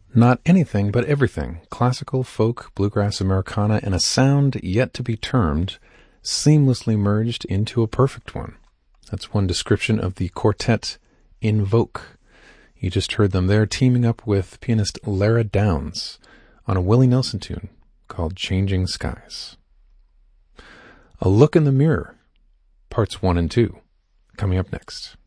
Not anything, but everything. Classical, folk, bluegrass, Americana, and a sound yet to be termed, seamlessly merged into a perfect one. That's one description of the quartet Invoke. You just heard them there teaming up with pianist Lara Downs on a Willie Nelson tune called Changing Skies. A Look in the Mirror, parts 1 and 2, coming up next.